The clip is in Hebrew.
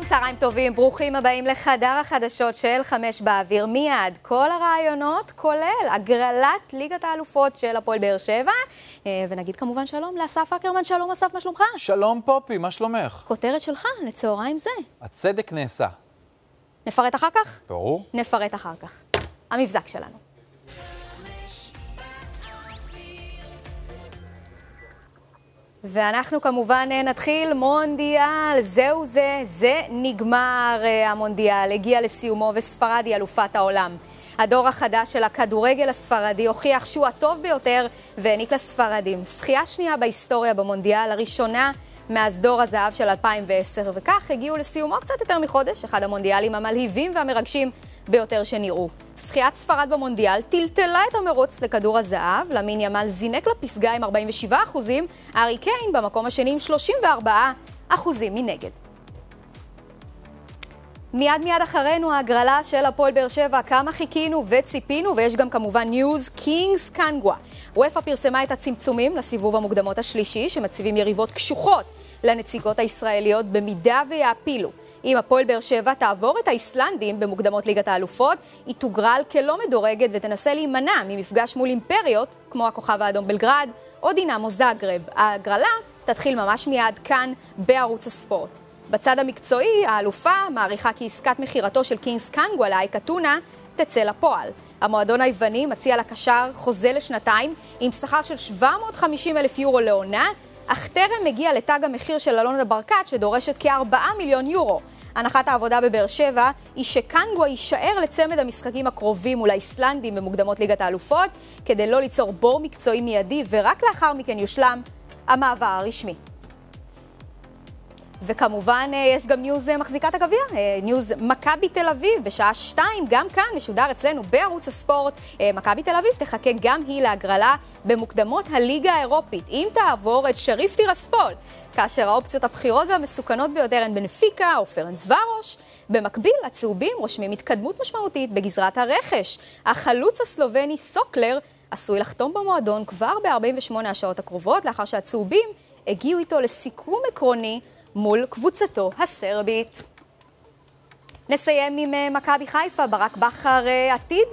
צהריים טובים, ברוכים הבאים לחדר החדשות של 5 באוויר. מיד כל הרעיונות, כולל הגרלת ליגת האלופות של הפועל באר שבע. ונגיד כמובן שלום לאסף אקרמן. שלום אסף, מה שלומך? שלום פופי, מה שלומך? כותרת שלך לצהריים זה. הצדק נעשה. נפרט אחר כך? ברור. נפרט אחר כך. המבזק שלנו. ואנחנו כמובן נתחיל מונדיאל, זה נגמר המונדיאל, הגיע לסיומו וספרד היא אלופת העולם. הדור החדש של הכדורגל הספרדי הוכיח שהוא הטוב ביותר והעניק לספרדים זכייה שנייה בהיסטוריה במונדיאל, הראשונה מאז דור הזהב של 2010, וכך הגיעו לסיומו קצת יותר מחודש, אחד המונדיאלים המלהיבים והמרגשים ביותר שנראו. זכיית ספרד במונדיאל טלטלה את המרוץ לכדור הזהב, למין ימל זינק לפסגה עם 47%, ארי קיין במקום השני עם 34% מנגד. מיד אחרינו ההגרלה של הפועל באר שבע, כמה חיכינו וציפינו, ויש גם כמובן ניוז קינגס קנגווה. וופא פרסמה את הצמצומים לסיבוב המוקדמות השלישי, שמציבים יריבות קשוחות לנציגות הישראליות במידה ויעפילו. אם הפועל באר שבע תעבור את האיסלנדים במוקדמות ליגת האלופות, היא תוגרל כלא מדורגת ותנסה להימנע ממפגש מול אימפריות, כמו הכוכב האדום בלגרד או דינמו זאגרב. ההגרלה תתחיל ממש מיד כאן בערוץ הספורט. בצד המקצועי, האלופה מעריכה כי עסקת מחירתו של קינגס קנגווה לאייקה טונה תצא לפועל. המועדון היווני מציע לקשר חוזה לשנתיים עם שכר של 750,000 יורו לעונה, אך טרם מגיע לתג המחיר של אלונה ברקת שדורשת כ4 מיליון יורו. הנחת העבודה בבאר שבע היא שקנגווה יישאר לצמד המשחקים הקרובים מול האיסלנדים במוקדמות ליגת האלופות, כדי לא ליצור בור מקצועי מיידי, ורק לאחר מכן יושלם המעבר הרשמי. וכמובן יש גם ניוז מחזיקת הגביע, ניוז מכבי תל אביב בשעה 2, גם כאן משודר אצלנו בערוץ הספורט. מכבי תל אביב תחכה גם היא להגרלה במוקדמות הליגה האירופית, אם תעבור את שריף טירספול, כאשר האופציות הבחירות והמסוכנות ביותר הן בנפיקה או פרנצוורוש. במקביל, הצהובים רושמים התקדמות משמעותית בגזרת הרכש. החלוץ הסלובני סוקלר עשוי לחתום במועדון כבר ב-48 השעות הקרובות, לאחר שהצהובים הגיעו איתו לסיכום עקרוני מול קבוצתו הסרבית. נסיים עם מכבי חיפה. ברק בכר עתיד